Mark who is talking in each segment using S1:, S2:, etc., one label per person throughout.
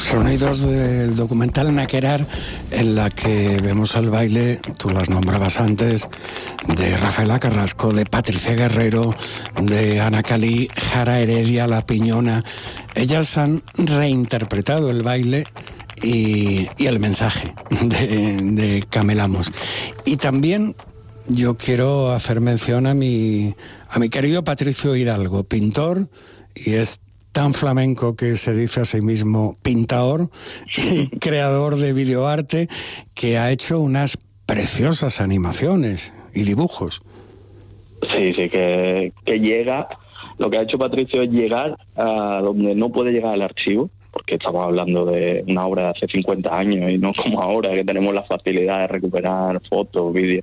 S1: Sonidos del documental Naquerar, en la que vemos el baile, tú las nombrabas antes, de Rafaela Carrasco, de Patricia Guerrero, de Ana Calí, Jara Heredia, La Piñona. Ellas han reinterpretado el baile y el mensaje de Camelamos. Y también yo quiero hacer mención a mi querido Patricio Hidalgo, pintor, y es tan flamenco que se dice a sí mismo pintador y creador de videoarte, que ha hecho unas preciosas animaciones y dibujos.
S2: Sí, que llega, lo que ha hecho Patricio es llegar a donde no puede llegar el archivo, porque estamos hablando de una obra de hace 50 años y no como ahora, que tenemos la facilidad de recuperar fotos, vídeos.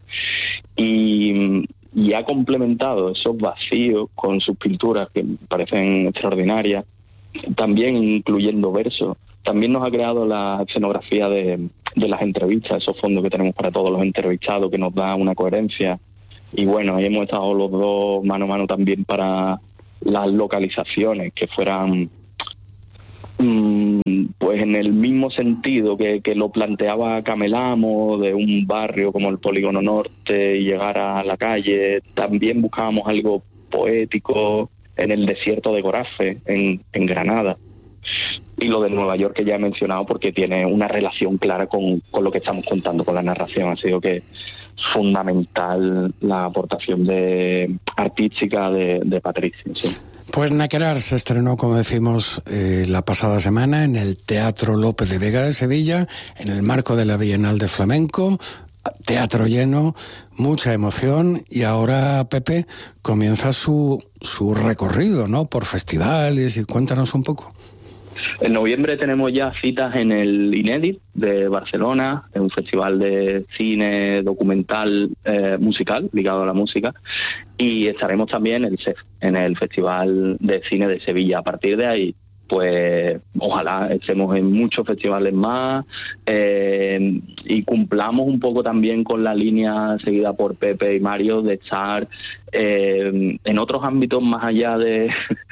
S2: Y ha complementado esos vacíos con sus pinturas, que me parecen extraordinarias, también incluyendo versos. También nos ha creado la escenografía de las entrevistas, esos fondos que tenemos para todos los entrevistados, que nos da una coherencia. Y bueno, ahí hemos estado los dos mano a mano también para las localizaciones, que fueran pues en el mismo sentido que lo planteaba Camelamo, de un barrio como el Polígono Norte y llegar a la calle. También buscábamos algo poético en el desierto de Gorafe, en Granada. Y lo de Nueva York, que ya he mencionado, porque tiene una relación clara con lo que estamos contando, con la narración. Ha sido que fundamental la aportación artística de Patricio, sí.
S1: Pues Naquerar se estrenó, como decimos, la pasada semana en el Teatro Lope de Vega de Sevilla, en el marco de la Bienal de Flamenco. Teatro lleno, mucha emoción, y ahora Pepe comienza su recorrido, ¿no?, por festivales. Y cuéntanos un poco.
S2: En noviembre tenemos ya citas en el Inédit de Barcelona, en un festival de cine documental musical, ligado a la música, y estaremos también en el Festival de Cine de Sevilla. A partir de ahí, pues ojalá estemos en muchos festivales más y cumplamos un poco también con la línea seguida por Pepe y Mario de estar en otros ámbitos más allá de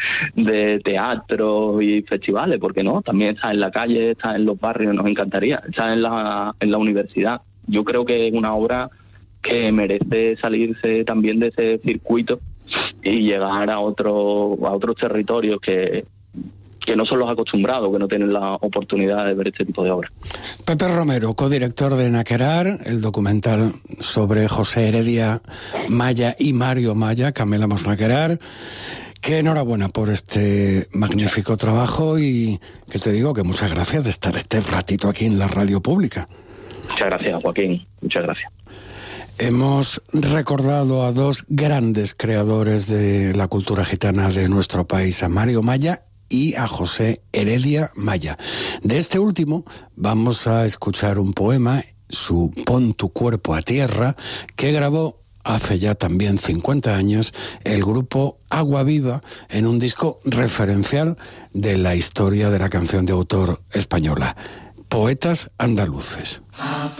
S2: teatro y festivales, porque no, también estar en la calle, estar en los barrios, nos encantaría, estar en la universidad. Yo creo que es una obra que merece salirse también de ese circuito y llegar a otros territorios que no son los acostumbrados, que no tienen la oportunidad de ver este tipo de obras.
S1: Pepe Romero, codirector de Naquerar, el documental sobre José Heredia Maya y Mario Maya, Camelamos Naquerar. Que enhorabuena por este magnífico trabajo, y que te digo que muchas gracias de estar este ratito aquí en la radio pública.
S2: Muchas gracias, Joaquín, muchas gracias.
S1: Hemos recordado a dos grandes creadores de la cultura gitana de nuestro país, a Mario Maya y a José Heredia Maya. De este último vamos a escuchar un poema, su Pon tu cuerpo a tierra, que grabó hace ya también 50 años el grupo Agua Viva, en un disco referencial de la historia de la canción de autor española, Poetas Andaluces.